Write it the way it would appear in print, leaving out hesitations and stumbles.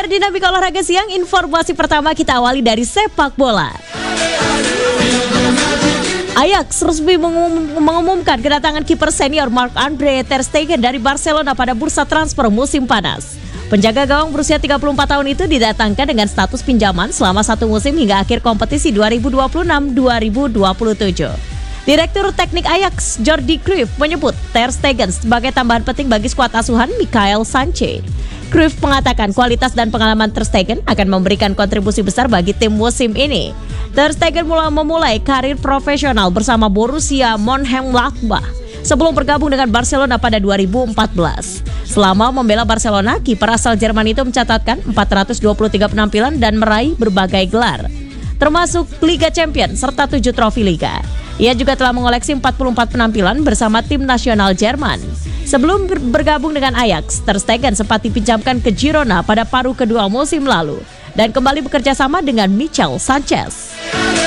Pendengar Dinamika Olahraga Siang, informasi pertama kita awali dari sepak bola. Ajax resmi mengumumkan kedatangan kiper senior Marc-Andre ter Stegen dari Barcelona pada bursa transfer musim panas. Penjaga gawang berusia 34 tahun itu didatangkan dengan status pinjaman selama 1 musim hingga akhir kompetisi 2026-2027. Direktur Teknik Ajax, Jordi Cruyff, menyebut ter Stegen sebagai tambahan penting bagi skuad asuhan Michael Sanche. Cruyff mengatakan kualitas dan pengalaman ter Stegen akan memberikan kontribusi besar bagi tim musim ini. Ter Stegen memulai karir profesional bersama Borussia Mönchengladbach sebelum bergabung dengan Barcelona pada 2014. Selama membela Barcelona, kiper asal Jerman itu mencatatkan 423 penampilan dan meraih berbagai gelar, termasuk Liga Champions serta 7 trofi Liga. Ia juga telah mengoleksi 44 penampilan bersama tim nasional Jerman. Sebelum bergabung dengan Ajax, ter Stegen sempat dipinjamkan ke Girona pada paruh kedua musim lalu dan kembali bekerja sama dengan Michael Sanchez.